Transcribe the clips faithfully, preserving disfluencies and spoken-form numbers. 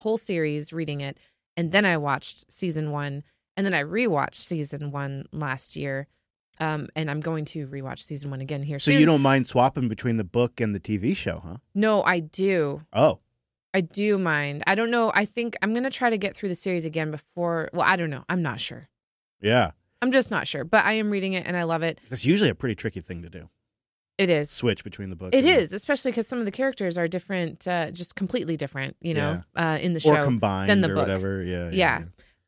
whole series reading it, and then I watched season one, and then I rewatched season one last year, um, and I'm going to rewatch season one again here So soon. you don't mind swapping between the book and the T V show, huh? No, I do. Oh. I do mind. I don't know. I think I'm going to try to get through the series again before. Well, I don't know. I'm not sure. Yeah. I'm just not sure. But I am reading it and I love it. That's usually a pretty tricky thing to do. It is. Switch between the book. It and is, especially because some of the characters are different, uh, just completely different, you know, uh, in the show. Or combined than the or book. whatever. Yeah, yeah, Yeah. yeah.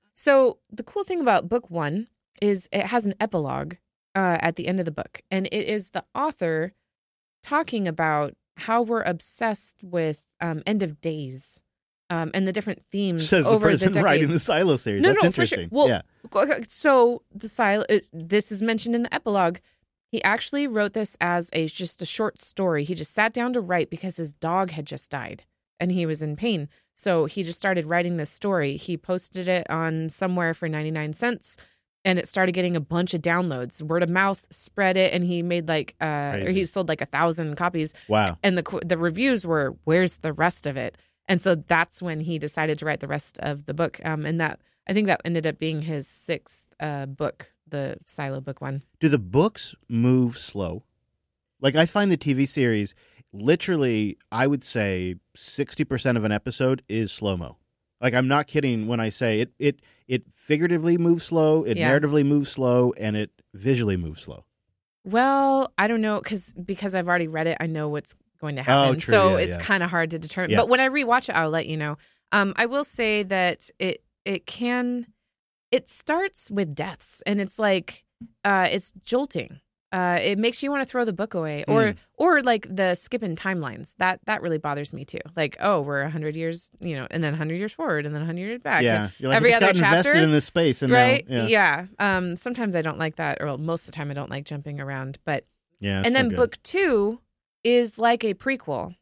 So the cool thing about book one is it has an epilogue uh, at the end of the book. And it is the author talking about how we're obsessed with um, end of days. Um, and the different themes Says over the person decades. writing the Silo series. No, That's no, for sure. interesting. Well, yeah. so the Silo, it, this is mentioned in the epilogue. He actually wrote this as a just a short story. He just sat down to write because his dog had just died and he was in pain. So he just started writing this story. He posted it on somewhere for ninety-nine cents. And it started getting a bunch of downloads. Word of mouth spread it, and he made like, uh, or he sold like a thousand copies. Wow. And the the reviews were, "Where's the rest of it?" And so that's when he decided to write the rest of the book. Um, and that I think that ended up being his sixth uh, book, the Silo book one. Do the books move slow? Like, I find the T V series, literally, I would say sixty percent of an episode is slow-mo. Like, I'm not kidding when I say it it it figuratively moves slow, it Yeah. narratively moves slow, and it visually moves slow. Well, I don't know, because because I've already read it, I know what's going to happen. Oh, true, so yeah, it's yeah. kind of hard to determine. Yeah. But when I rewatch it, I'll let you know. Um, I will say that it it can it starts with deaths, and it's like uh, it's jolting. Uh, it makes you want to throw the book away, or Mm. or like the skipping timelines. That that really bothers me too. Like, oh, we're a hundred years, you know, and then a hundred years forward, and then a hundred years back. Yeah. And You're like, every I just other got invested chapter, in this space. And right? Now, yeah. yeah. Um, sometimes I don't like that, or well, most of the time I don't like jumping around. But Yeah, it's and then not good. book two is like a prequel.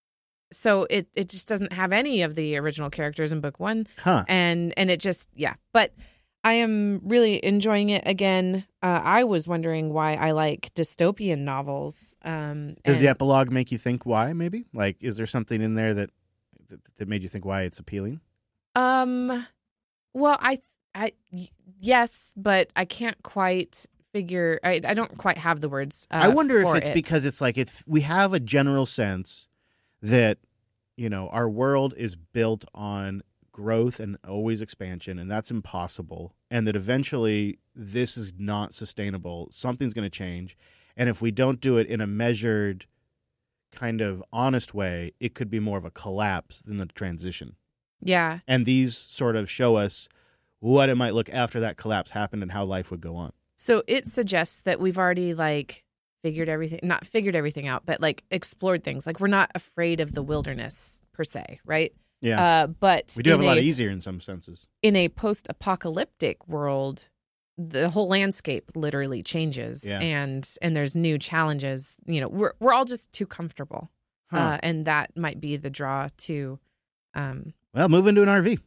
So it, it just doesn't have any of the original characters in book one. Huh. And and it just, yeah. But I am really enjoying it again. Uh, I was wondering why I like dystopian novels. Um, Does and- the epilogue make you think why, maybe? Like, is there something in there that that, that made you think why it's appealing? Um, well, I, I, y- yes, but I can't quite figure. I, I don't quite have the words. Uh, I wonder if for it's it. because it's like if we have a general sense that, you know, our world is built on growth and always expansion, and that's impossible, and that eventually this is not sustainable. Something's going to change, and if we don't do it in a measured, kind of honest way, it could be more of a collapse than the transition. Yeah. And these sort of show us what it might look after that collapse happened and how life would go on. So it suggests that we've already like figured everything, not figured everything out, but like explored things. Like we're not afraid of the wilderness per se, right? Yeah. Uh, but We do have in a lot easier in some senses. in a post-apocalyptic world, the whole landscape literally changes, Yeah. and and there's new challenges. You know, we're we're all just too comfortable, Huh. uh, and that might be the draw to, um, Well, move into an R V.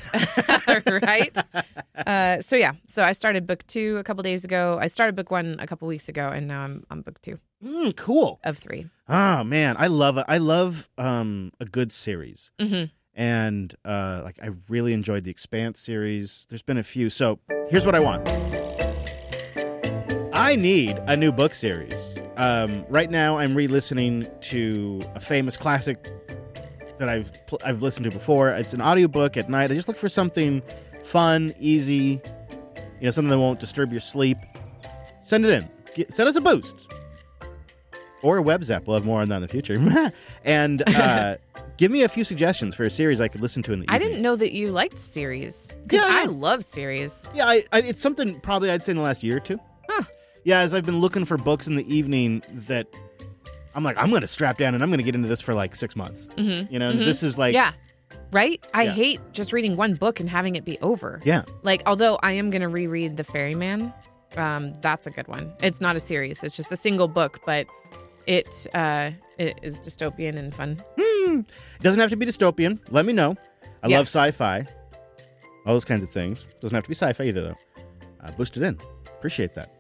right? Uh, so yeah, so I started book two a couple days ago. I started book one a couple weeks ago, and now I'm on book two Mm, cool. of three. Oh man, I love it. I love um, a good series, Mm-hmm. and uh, like I really enjoyed the Expanse series. There's been a few. So here's what I want. I need a new book series. Um, right now, I'm re-listening to a famous classic that I've pl- I've listened to before. It's an audiobook at night. I just look for something fun, easy, you know, something that won't disturb your sleep. Send it in. Get, send us a boost. Or a web zap. We'll have more on that in the future. And uh, give me a few suggestions for a series I could listen to in the I evening. didn't know that you liked series, because Yeah, I yeah. love series. Yeah, I, I, it's something probably I'd say in the last year or two. Huh. Yeah, as I've been looking for books in the evening that I'm like, I'm going to strap down and I'm going to get into this for like six months. Mm-hmm. You know, Mhm. this is like, Yeah. Right? I Yeah. hate just reading one book and having it be over. yeah. Like, although I am going to reread The Ferryman. Um, that's a good one. It's not a series. It's just a single book, but it uh, it is dystopian and fun. Hmm. It doesn't have to be dystopian. Let me know. I Yeah. love sci-fi. All those kinds of things. Doesn't have to be sci-fi either, though. Uh, boost it in. Appreciate that.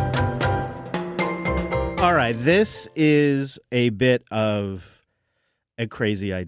All right. This is a bit of a crazy idea.